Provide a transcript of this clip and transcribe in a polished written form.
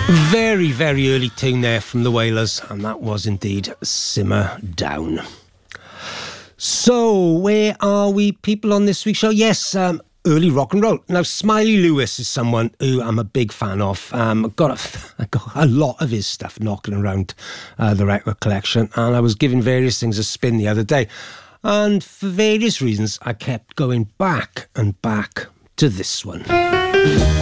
Very, very early tune there from the Wailers, and that was indeed Simmer Down. So, where are we, people, on this week's show? Yes, early rock and roll. Now, Smiley Lewis is someone who I'm a big fan of. I got a lot of his stuff knocking around the record collection, and I was giving various things a spin the other day. And for various reasons, I kept going back and back to this one.